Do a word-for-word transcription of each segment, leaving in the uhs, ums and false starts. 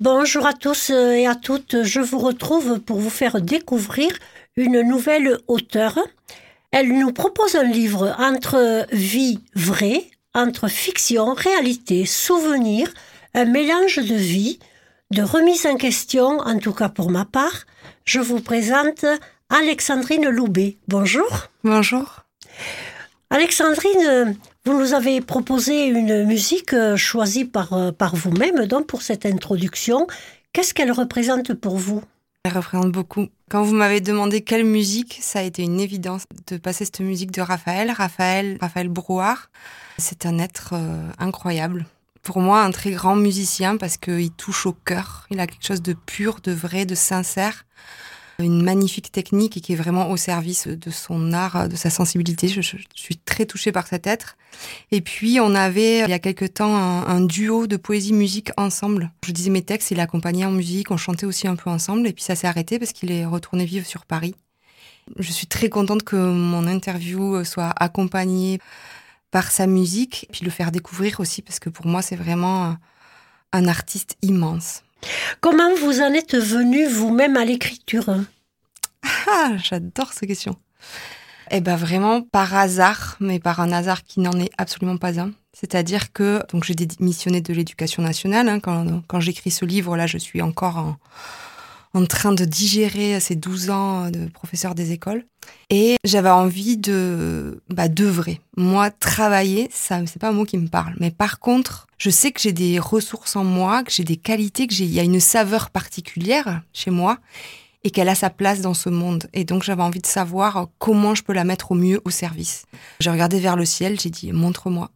Bonjour à tous et à toutes, je vous retrouve pour vous faire découvrir une nouvelle auteure. Elle nous propose un livre entre vie vraie, entre fiction, réalité, souvenir, un mélange de vie, de remise en question, en tout cas pour ma part. Je vous présente Alexandrine Loubet. Bonjour. Bonjour. Alexandrine, vous nous avez proposé une musique choisie par, par vous-même donc pour cette introduction. Qu'est-ce qu'elle représente pour vous ? Elle représente beaucoup. Quand vous m'avez demandé quelle musique, ça a été une évidence de passer cette musique de Raphaël. Raphaël, Raphaël Brouard, c'est un être euh, incroyable. Pour moi, un très grand musicien parce qu'il touche au cœur. Il a quelque chose de pur, de vrai, de sincère. Une magnifique technique et qui est vraiment au service de son art, de sa sensibilité. Je, je, je suis très touchée par cet être. Et puis, on avait, il y a quelque temps, un, un duo de poésie-musique ensemble. Je disais mes textes, il accompagnait en musique, on chantait aussi un peu ensemble. Et puis, ça s'est arrêté parce qu'il est retourné vivre sur Paris. Je suis très contente que mon interview soit accompagnée par sa musique. Et puis, le faire découvrir aussi, parce que pour moi, c'est vraiment un artiste immense. Comment vous en êtes venu vous-même à l'écriture ? Ah, j'adore cette question. Eh ben vraiment par hasard, mais par un hasard qui n'en est absolument pas un. C'est-à-dire que donc j'ai démissionné de l'Éducation nationale. Hein, quand, quand j'écris ce livre-là, je suis encore en, en train de digérer ces douze ans de professeur des écoles. Et j'avais envie de bah, d'œuvrer. Moi, travailler, ça, c'est pas un mot qui me parle. Mais par contre, je sais que j'ai des ressources en moi, que j'ai des qualités, que j'ai, il y a une saveur particulière chez moi et qu'elle a sa place dans ce monde. Et donc, j'avais envie de savoir comment je peux la mettre au mieux au service. J'ai regardé vers le ciel, j'ai dit, montre-moi.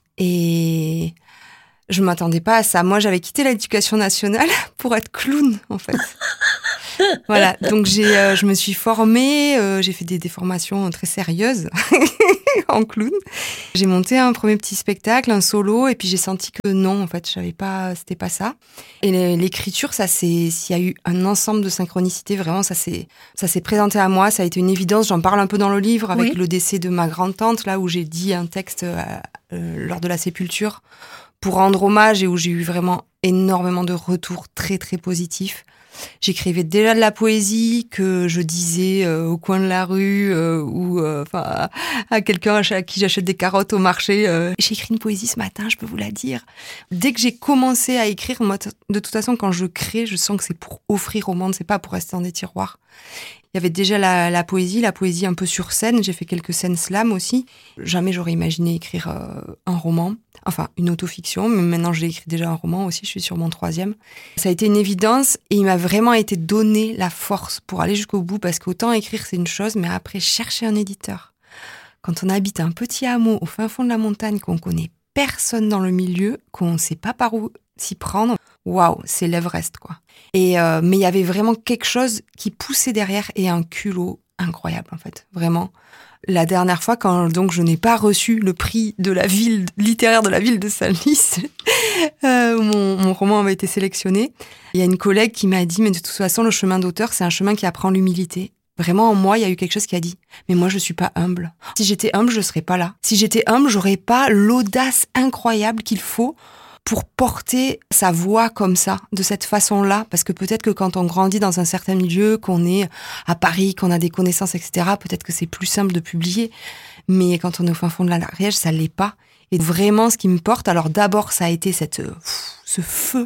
Et je m'attendais pas à ça. Moi, j'avais quitté l'Éducation nationale pour être clown, en fait. Voilà, donc j'ai, euh, je me suis formée, euh, j'ai fait des, des formations très sérieuses en clown. J'ai monté un premier petit spectacle, un solo, et puis j'ai senti que non, en fait, j'avais pas, c'était pas ça. Et l'écriture, ça c'est, s'il y a eu un ensemble de synchronicité, vraiment, ça s'est, ça s'est présenté à moi, ça a été une évidence. J'en parle un peu dans le livre avec oui. le décès de ma grande-tante, là où j'ai dit un texte euh, euh, lors de la sépulture pour rendre hommage et où j'ai eu vraiment énormément de retours très très positifs. J'écrivais déjà de la poésie que je disais euh, au coin de la rue euh, ou euh, à, à quelqu'un à qui j'achète des carottes au marché. Euh. J'ai écrit une poésie ce matin, je peux vous la dire. Dès que j'ai commencé à écrire, moi, de toute façon, quand je crée, je sens que c'est pour offrir au monde, c'est pas pour rester dans des tiroirs. Il y avait déjà la, la poésie, la poésie un peu sur scène. J'ai fait quelques scènes slam aussi. Jamais j'aurais imaginé écrire euh, un roman, enfin une autofiction, mais maintenant j'ai écrit déjà un roman aussi, je suis sur mon troisième. Ça a été une évidence et il m'a vraiment été donné la force pour aller jusqu'au bout parce qu'autant écrire c'est une chose, mais après chercher un éditeur. Quand on habite un petit hameau au fin fond de la montagne, qu'on connaît personne dans le milieu, qu'on ne sait pas par où s'y prendre, waouh, c'est l'Everest quoi. Et euh, mais il y avait vraiment quelque chose qui poussait derrière et un culot incroyable en fait, vraiment. La dernière fois, quand donc je n'ai pas reçu le prix de la ville littéraire de la ville de Senlis, euh, où mon, mon roman avait été sélectionné, il y a une collègue qui m'a dit, mais de toute façon, le chemin d'auteur, c'est un chemin qui apprend l'humilité. Vraiment, en moi, il y a eu quelque chose qui a dit, mais moi, je suis pas humble. Si j'étais humble, je serais pas là. Si j'étais humble, j'aurais pas l'audace incroyable qu'il faut pour porter sa voix comme ça, de cette façon-là. Parce que peut-être que quand on grandit dans un certain milieu, qu'on est à Paris, qu'on a des connaissances, et cetera, peut-être que c'est plus simple de publier. Mais quand on est au fin fond de l'Ariège, ça l'est pas. Et vraiment, ce qui me porte, alors d'abord, ça a été cette, pff, ce feu.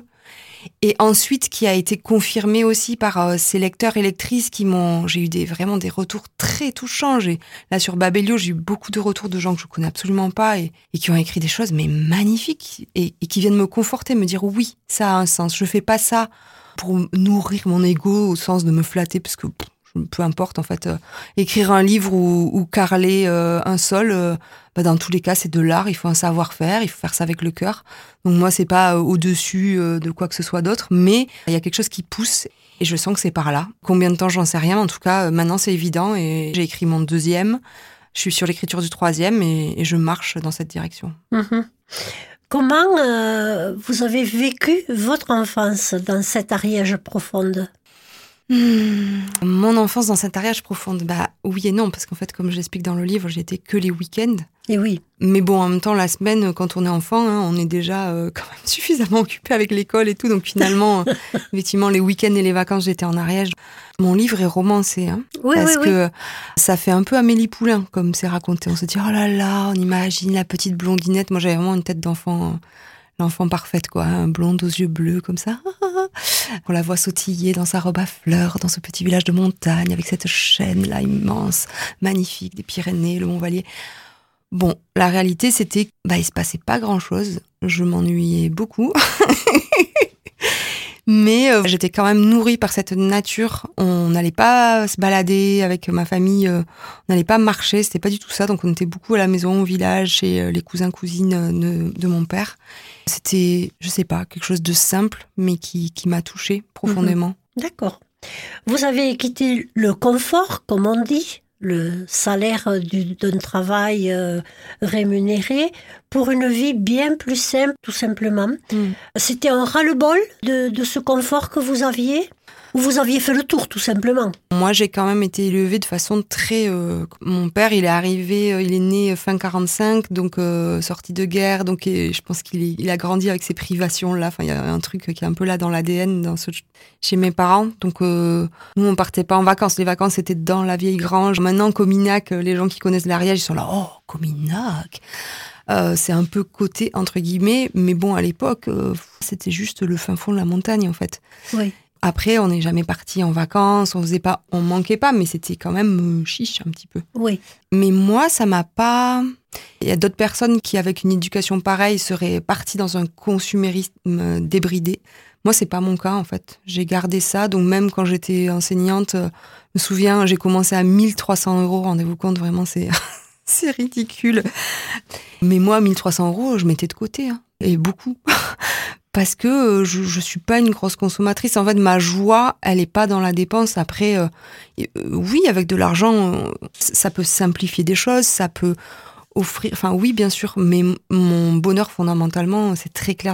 Et ensuite, qui a été confirmé aussi par euh, ces lecteurs et lectrices qui m'ont... J'ai eu des, vraiment des retours très touchants. J'ai, là, sur Babelio, j'ai eu beaucoup de retours de gens que je connais absolument pas et, et qui ont écrit des choses, mais magnifiques, et, et qui viennent me conforter, me dire oui, ça a un sens. Je fais pas ça pour nourrir mon ego au sens de me flatter, parce que pff, peu importe, en fait. Euh, écrire un livre ou, ou carreler euh, un sol, euh, bah, dans tous les cas, c'est de l'art, il faut un savoir-faire, il faut faire ça avec le cœur. Donc moi, c'est pas euh, au-dessus euh, de quoi que ce soit d'autre, mais il y a quelque chose qui pousse et je sens que c'est par là. Combien de temps, j'en sais rien, mais en tout cas, euh, maintenant, c'est évident et j'ai écrit mon deuxième, je suis sur l'écriture du troisième et, et je marche dans cette direction. Mmh. Comment euh, vous avez vécu votre enfance dans cette Ariège profonde ? Mmh. Mon enfance dans cette Ariège profonde, bah oui et non, parce qu'en fait, comme je l'explique dans le livre, j'étais que les week-ends. Et oui. Mais bon, en même temps, la semaine, quand on est enfant, hein, on est déjà euh, quand même suffisamment occupé avec l'école et tout. Donc finalement, effectivement, les week-ends et les vacances, j'étais en Ariège. Mon livre est romancé, hein, oui, parce oui, que oui. ça fait un peu Amélie Poulain, comme c'est raconté. On se dit, oh là là, on imagine la petite blondinette. Moi, j'avais vraiment une tête d'enfant, l'enfant parfaite, quoi, hein, blonde aux yeux bleus, comme ça. On la voit sautiller dans sa robe à fleurs, dans ce petit village de montagne, avec cette chaîne-là immense, magnifique, des Pyrénées, le Mont-Vallier. Bon, la réalité, c'était, bah, il se passait pas grand-chose. Je m'ennuyais beaucoup. Mais euh, j'étais quand même nourrie par cette nature. On n'allait pas se balader avec ma famille, euh, on n'allait pas marcher, c'était pas du tout ça. Donc on était beaucoup à la maison, au village, chez euh, les cousins, cousines euh, de, de mon père. C'était, je sais pas, quelque chose de simple, mais qui, qui m'a touchée profondément. Mmh. D'accord. Vous avez quitté le confort, comme on dit, le salaire du, d'un travail euh, rémunéré, pour une vie bien plus simple, tout simplement. Mm. C'était un ras-le-bol de, de ce confort que vous aviez ? Ou vous aviez fait le tour, tout simplement ? Moi, j'ai quand même été élevée de façon très... Euh, mon père, il est arrivé, euh, il est né fin quarante-cinq, donc euh, sorti de guerre, donc et je pense qu'il est, il a grandi avec ces privations-là. Enfin, il y a un truc qui est un peu là dans l'A D N, dans ce, chez mes parents. Donc, euh, nous, on partait pas en vacances. Les vacances, c'était dans la vieille grange. Maintenant, Cominac, les gens qui connaissent l'Ariège, ils sont là, oh, Cominac. Euh, c'est un peu coté, entre guillemets, mais bon, à l'époque, euh, c'était juste le fin fond de la montagne, en fait. Oui. Après, on n'est jamais parti en vacances, on faisait pas, on manquait pas, mais c'était quand même euh, chiche un petit peu. Oui. Mais moi, ça m'a pas... Il y a d'autres personnes qui, avec une éducation pareille, seraient parties dans un consumérisme débridé. Moi, c'est pas mon cas, en fait. J'ai gardé ça, donc même quand j'étais enseignante, euh, je me souviens, j'ai commencé à mille trois cents euros, rendez-vous compte, vraiment, c'est... c'est ridicule. Mais moi, mille trois cents euros, je mettais de côté, hein, et beaucoup. Parce que euh, je, je suis pas une grosse consommatrice. En fait, ma joie, elle est pas dans la dépense. Après, euh, euh, oui, avec de l'argent, euh, ça peut simplifier des choses, ça peut offrir... Enfin, oui, bien sûr, mais m- mon bonheur, fondamentalement, c'est très clair